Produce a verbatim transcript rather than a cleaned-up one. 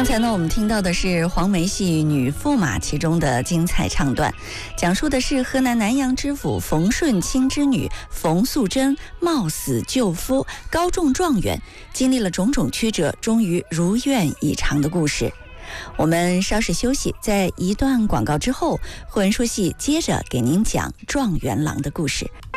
刚才呢，我们听到的是黄梅戏《女驸马》其中的精彩唱段，讲述的是河南南阳知府冯顺清之女冯素贞冒死救夫，高中状元，经历了种种曲折，终于如愿以偿的故事。我们稍事休息，在一段广告之后，混说戏接着给您讲状元郎的故事。